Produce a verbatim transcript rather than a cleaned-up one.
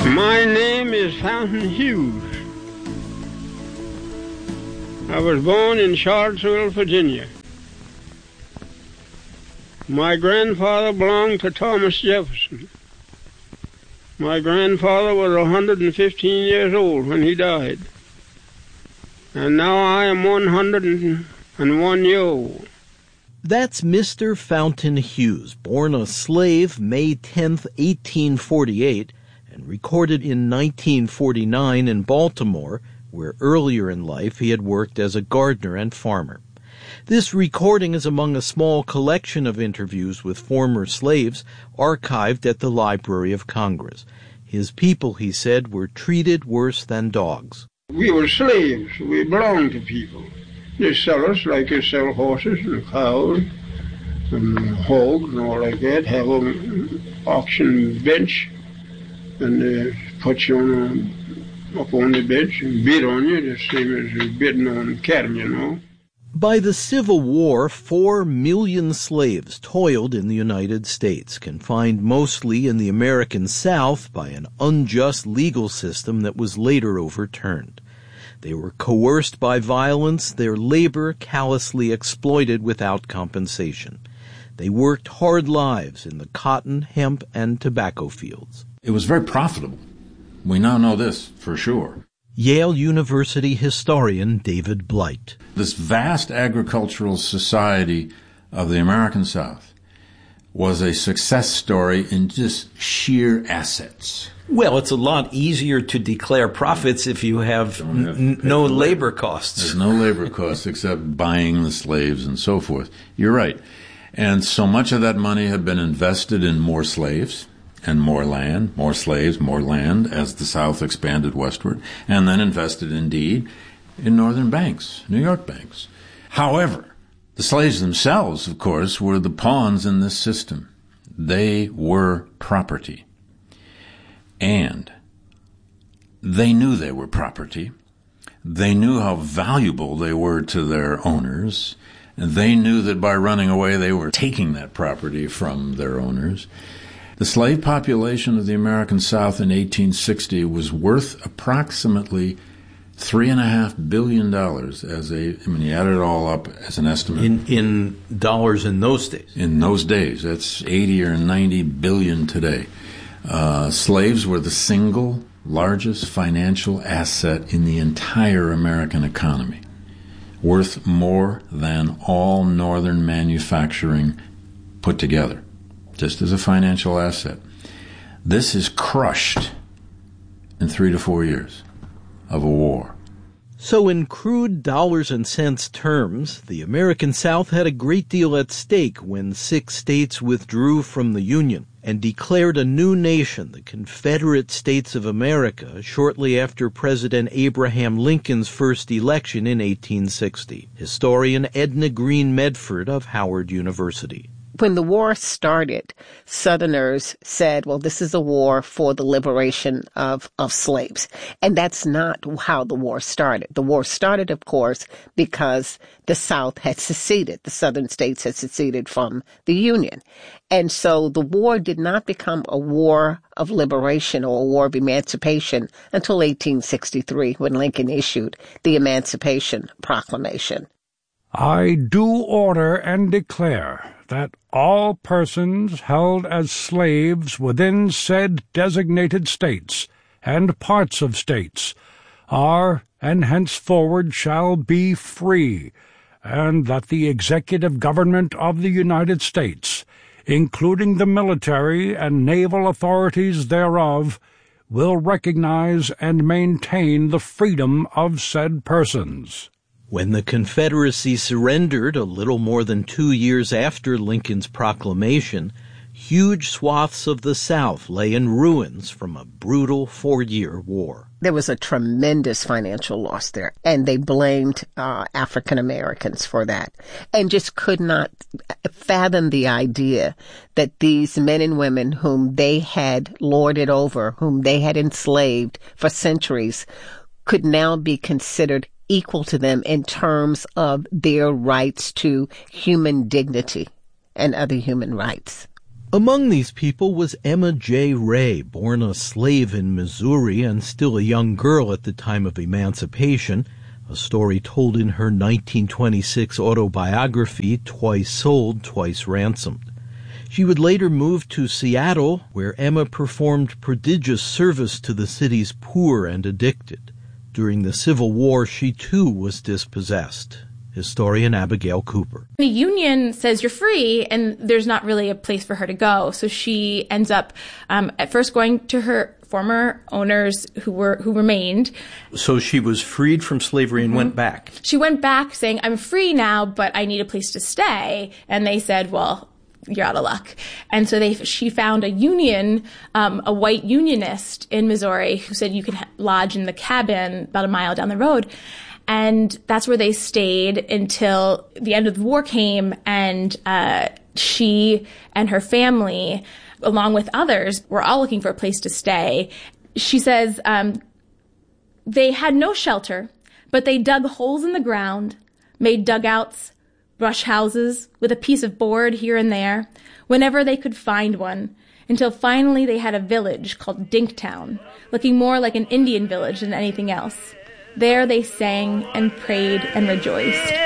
My name is Fountain Hughes. I was born in Charlottesville, Virginia. My grandfather belonged to Thomas Jefferson. My grandfather was one hundred fifteen years old when he died. And now I am one hundred one year old. That's Mister Fountain Hughes, born a slave May tenth, eighteen forty-eight, and recorded in nineteen forty-nine in Baltimore, where earlier in life he had worked as a gardener and farmer. This recording is among a small collection of interviews with former slaves archived at the Library of Congress. His people, he said, were treated worse than dogs. We were slaves. We belonged to people. They sell us like they sell horses and cows and hogs and all like that. Have an auction bench and they put you on a, up on the bench and bid on you, the same as bidding on cattle, you know. By the Civil War, four million slaves toiled in the United States, confined mostly in the American South by an unjust legal system that was later overturned. They were coerced by violence, their labor callously exploited without compensation. They worked hard lives in the cotton, hemp, and tobacco fields. It was very profitable. We now know this for sure. Yale University historian David Blight. This vast agricultural society of the American South was a success story in just sheer assets. Well, it's a lot easier to declare profits if you have, have n- no labor costs. There's no labor costs except buying the slaves and so forth. You're right. And so much of that money had been invested in more slaves and more land, more slaves, more land as the South expanded westward, and then invested indeed in northern banks, New York banks. However, the slaves themselves, of course, were the pawns in this system. They were property. And they knew they were property. They knew how valuable they were to their owners. And they knew that by running away, they were taking that property from their owners. The slave population of the American South in eighteen sixty was worth approximately three and a half billion dollars as a, I mean, you add it all up as an estimate. In, in dollars in those days? In those days. That's eighty or ninety billion today. Uh, slaves were the single largest financial asset in the entire American economy, worth more than all northern manufacturing put together, just as a financial asset. This is crushed in three to four years of a war. So in crude dollars and cents terms, the American South had a great deal at stake when six states withdrew from the Union and declared a new nation, the Confederate States of America, shortly after President Abraham Lincoln's first election in eighteen sixty. Historian Edna Green Medford of Howard University. When the war started, Southerners said, well, this is a war for the liberation of, of slaves. And that's not how the war started. The war started, of course, because the South had seceded. The Southern states had seceded from the Union. And so the war did not become a war of liberation or a war of emancipation until eighteen sixty-three, when Lincoln issued the Emancipation Proclamation. I do order and declare that all persons held as slaves within said designated states and parts of states are and henceforward shall be free, and that the executive government of the United States, including the military and naval authorities thereof, will recognize and maintain the freedom of said persons. When the Confederacy surrendered a little more than two years after Lincoln's proclamation, huge swaths of the South lay in ruins from a brutal four-year war. There was a tremendous financial loss there, and they blamed uh, African Americans for that, and just could not fathom the idea that these men and women whom they had lorded over, whom they had enslaved for centuries, could now be considered equal to them in terms of their rights to human dignity and other human rights. Among these people was Emma J. Ray, born a slave in Missouri and still a young girl at the time of emancipation, a story told in her nineteen twenty-six autobiography, Twice Sold, Twice Ransomed. She would later move to Seattle, where Emma performed prodigious service to the city's poor and addicted. During the Civil War, she too was dispossessed. Historian Abigail Cooper. The union says you're free, and there's not really a place for her to go. So she ends up um, at first going to her former owners who were who remained. So she was freed from slavery and mm-hmm. went back. She went back saying, I'm free now, but I need a place to stay. And they said, well, you're out of luck. And so they she found a union, um, a white unionist in Missouri who said you could ha- lodge in the cabin about a mile down the road. And that's where they stayed until the end of the war came, and uh, she and her family, along with others, were all looking for a place to stay. She says um, they had no shelter, but they dug holes in the ground, made dugouts, brush houses with a piece of board here and there, whenever they could find one, until finally they had a village called Dinktown, looking more like an Indian village than anything else. There they sang and prayed and rejoiced.